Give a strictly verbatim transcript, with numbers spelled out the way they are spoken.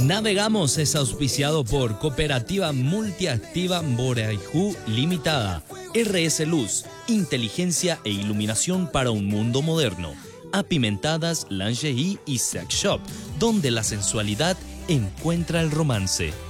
Navegamos es auspiciado por Cooperativa Multiactiva Boreajú Limitada, R S Luz, inteligencia e iluminación para un mundo moderno, Apimentadas Lingerie y Sex Shop, donde la sensualidad encuentra el romance.